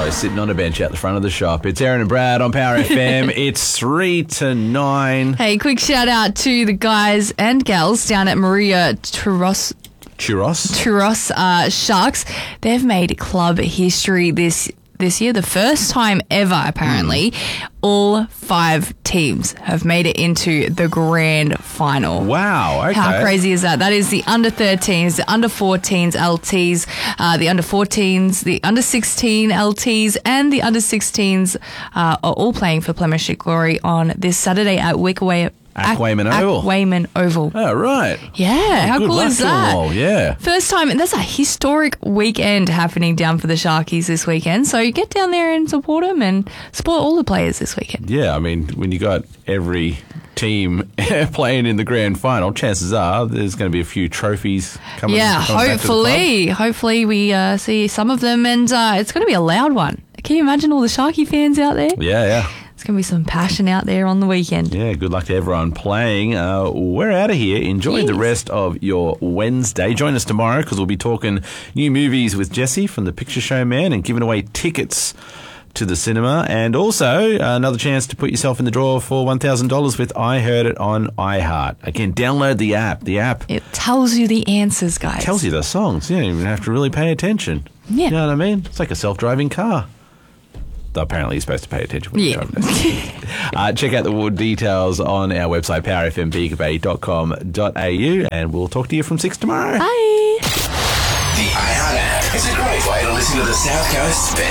fellow sitting on a bench out the front of the shop. It's Aaron and Brad on Power FM. It's 3 to 9. Hey, quick shout out to the guys and gals down at Maria Churros Sharks. They've made club history this year, the first time ever, apparently. All 5 teams have made it into the grand final. Wow, okay. How crazy is that? That is the under-13s, the under-14s LTs, the under-14s, the under-16 LTs, and the under-16s are all playing for Premiership glory on this Saturday at Wayman Oval. Oh, right. Yeah, how cool is that? All, yeah. First time, and that's a historic weekend happening down for the Sharkies this weekend. So you get down there and support them and support all the players this weekend. Yeah, I mean, when you got every team playing in the grand final, chances are there's going to be a few trophies coming. Yeah, hopefully. Hopefully we see some of them, and it's going to be a loud one. Can you imagine all the Sharky fans out there? Yeah. It's going to be some passion out there on the weekend. Yeah, good luck to everyone playing. We're out of here. Enjoy the rest of your Wednesday. Join us tomorrow because we'll be talking new movies with Jesse from The Picture Show Man and giving away tickets to the cinema. And also another chance to put yourself in the draw for $1,000 with I Heard It on iHeart. Again, download the app. The app. It tells you the answers, guys. Tells you the songs. You don't even have to really pay attention. Yeah. You know what I mean? It's like a self-driving car. Though apparently you're supposed to pay attention when you're driving this. Check out the details on our website, powerfmbigabay.com.au, and we'll talk to you from 6 tomorrow. Bye. The iHeart app is a great way to listen to the South Coast's best